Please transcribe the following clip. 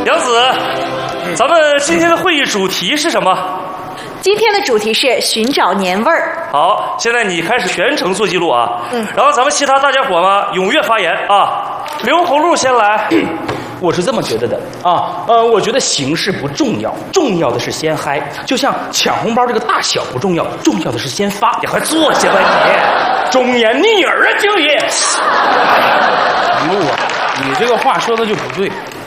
杨子，咱们今天的会议主题是什么？ 今天的主题是寻找年味儿。 好，现在你开始全程做记录啊。然后咱们其他大家伙呢，踊跃发言啊。刘红路先来。 我是这么觉得的啊，我觉得形式不重要，重要的是先嗨。就像抢红包这个大小不重要，重要的是先发。 你快坐下吧你， 忠言逆耳啊，经理。路啊，你这个话说的就不对。